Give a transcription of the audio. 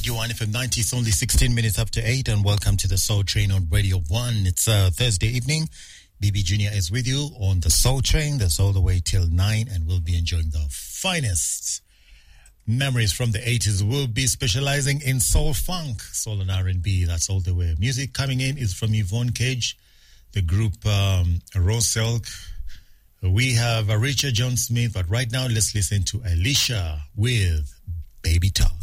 Radio 1 FM 90. It's only 16 minutes after 8, and welcome to the Soul Train on Radio 1. It's Thursday evening. BB Junior is with you on the Soul Train. That's all the way till 9, and we'll be enjoying the finest memories from the 80s. We'll be specializing in soul funk, soul and R&B. That's all the way. Music coming in is from Yvonne Cage, the group Rose Silk. We have Richard John Smith, but right now let's listen to Alicia with Baby Talk.